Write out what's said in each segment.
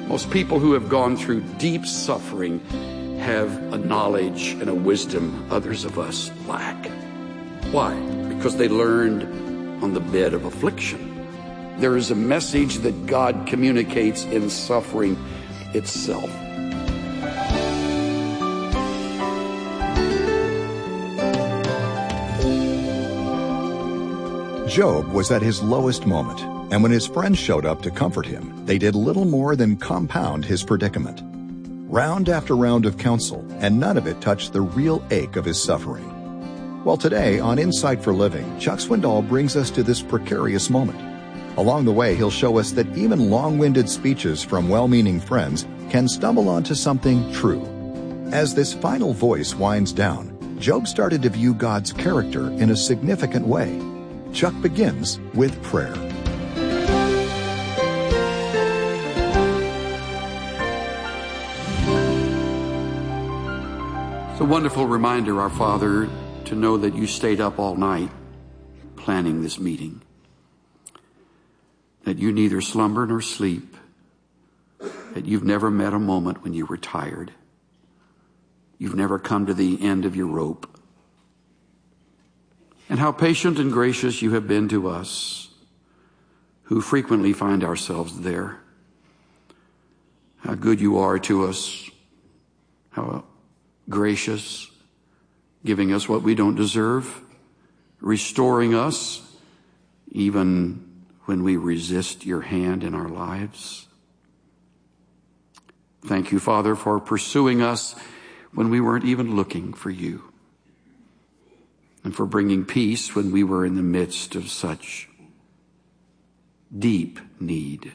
Most people who have gone through deep suffering have a knowledge and a wisdom others of us lack. Why? Because they learned on the bed of affliction. There is a message that God communicates in suffering itself. Job was at his lowest moment, and when his friends showed up to comfort him, they did little more than compound his predicament. Round after round of counsel, and none of it touched the real ache of his suffering. Well, today on Insight for Living, Chuck Swindoll brings us to this precarious moment. Along the way, he'll show us that even long-winded speeches from well-meaning friends can stumble onto something true. As this final voice winds down, Job started to view God's character in a significant way. Chuck begins with prayer. It's a wonderful reminder, our Father, to know that you stayed up all night planning this meeting, that you neither slumber nor sleep, that you've never met a moment when you were tired. You've never come to the end of your rope. And how patient and gracious you have been to us, who frequently find ourselves there. How good you are to us, how gracious, giving us what we don't deserve, restoring us even when we resist your hand in our lives. Thank you, Father, for pursuing us when we weren't even looking for you, and for bringing peace when we were in the midst of such deep need.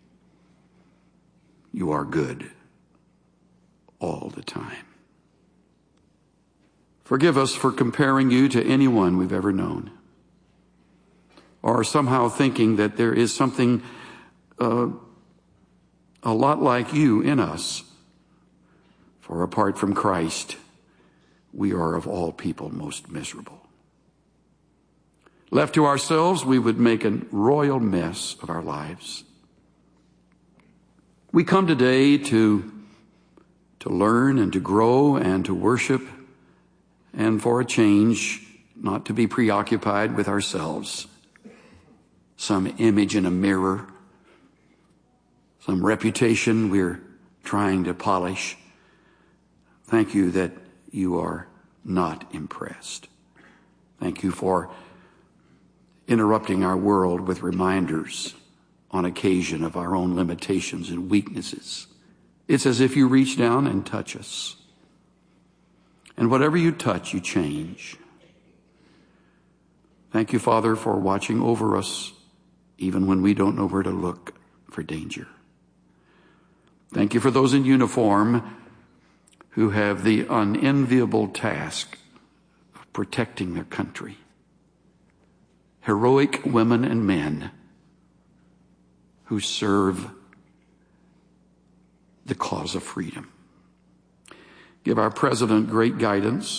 You are good all the time. Forgive us for comparing you to anyone we've ever known, or somehow thinking that there is something a lot like you in us. For apart from Christ, we are of all people most miserable. Left to ourselves, we would make a royal mess of our lives. We come today to learn and to grow and to worship, and for a change, not to be preoccupied with ourselves, some image in a mirror, some reputation we're trying to polish. Thank you that you are not impressed. Thank you for interrupting our world with reminders on occasion of our own limitations and weaknesses. It's as if you reach down and touch us. And whatever you touch, you change. Thank you, Father, for watching over us even when we don't know where to look for danger. Thank you for those in uniform who have the unenviable task of protecting their country. Heroic women and men who serve the cause of freedom. Give our president great guidance